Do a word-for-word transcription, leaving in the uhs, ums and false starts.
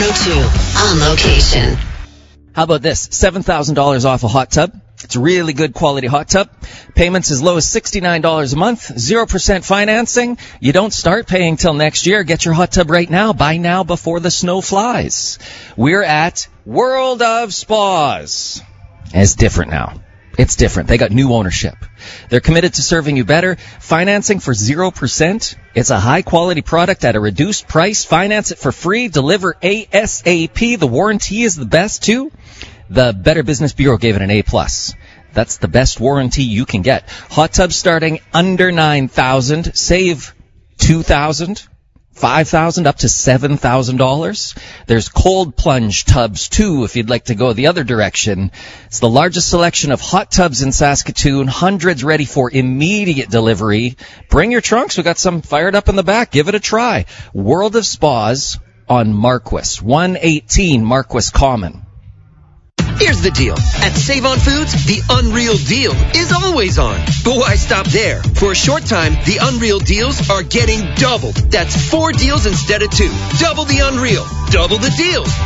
oh two, on location. How about this? seven thousand dollars off a hot tub. It's a really good quality hot tub. Payments as low as sixty-nine dollars a month. zero percent financing. You don't start paying till next year. Get your hot tub right now. Buy now before the snow flies. We're at World of Spas. It's different now. It's different. They got new ownership. They're committed to serving you better. Financing for zero percent. It's a high-quality product at a reduced price. Finance it for free. Deliver ASAP. The warranty is the best, too. The Better Business Bureau gave it an A plus. That's the best warranty you can get. Hot tubs starting under nine thousand dollars. Save two thousand dollars. five thousand dollars up to seven thousand dollars. There's cold plunge tubs, too, if you'd like to go the other direction. It's the largest selection of hot tubs in Saskatoon, hundreds ready for immediate delivery. Bring your trunks. We got some fired up in the back. Give it a try. World of Spas on Marquis, one eighteen Marquis Common. Here's the deal. At Save-On Foods, the Unreal Deal is always on. But why stop there? For a short time, the Unreal Deals are getting doubled. That's four deals instead of two. Double the Unreal. Double the deals.